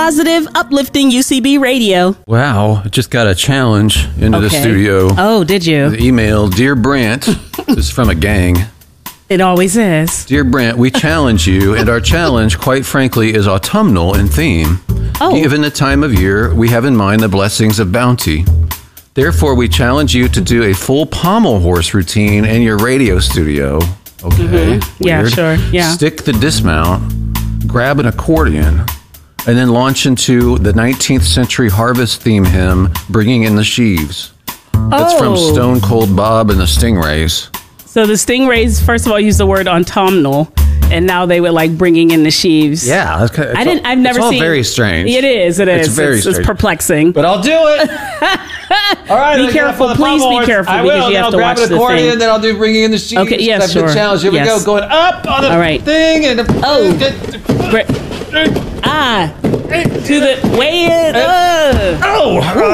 positive, uplifting UCB radio. Wow, I just got a challenge into the studio. Oh, did you? The email, Dear Brant, this is from a gang. It always is. Dear Brant, we challenge you, and our challenge, quite frankly, is autumnal in theme. Oh. Given the time of year, we have in mind the blessings of bounty. Therefore, we challenge you to do a full pommel horse routine in your radio studio. Okay. Yeah, sure. Yeah. Stick the dismount, grab an accordion, and then launch into the 19th century harvest theme hymn, Bringing in the Sheaves. That's from Stone Cold Bob and the Stingrays. So the Stingrays, first of all, used the word autumnal, and now they were like bringing in the sheaves. Yeah, I've never it's all seen. very strange. It is. It's very strange. It's perplexing. But I'll do it. All right, be careful. Please be careful because you have to watch the thing. I'll grab an accordion, then I'll do Bringing in the Sheaves. Okay. Yes. Sure. The challenge. Here we go. Going up on the thing and to the way in.